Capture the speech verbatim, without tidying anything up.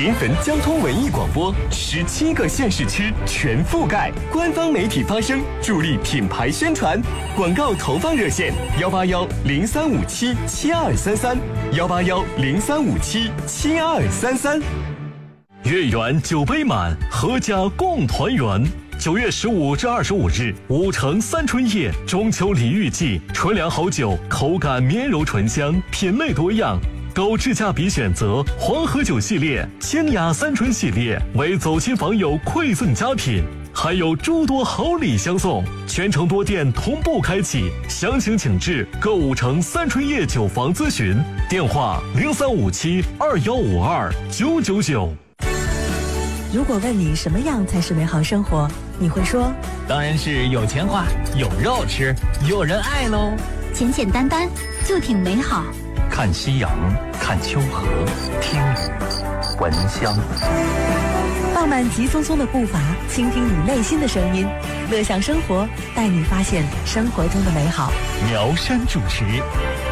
临汾交通文艺广播，十七个县市区全覆盖，官方媒体发声，助力品牌宣传。广告投放热线：幺八幺零三五七七二三三，幺八幺零三五七七二三三。 月圆酒杯满，阖家共团圆。九月十五至二十五日，五城三春夜中秋礼遇季，纯粮好酒，口感绵柔醇香，品类多样。购智驾比选择黄河酒系列、清雅三春系列，为走亲访友馈赠佳品，还有诸多好礼相送。全城多店同步开启，详情请至购五城三春夜酒房咨询，电话零三五七二幺五二九九九。 如果问你什么样才是美好生活，你会说当然是有钱花，有肉吃，有人爱喽。 简简单单就挺美好。 看夕阳，看秋荷，听雨，闻香。 放慢急匆匆的步伐，倾听你内心的声音，乐享生活，带你发现生活中的美好。 苗山主持。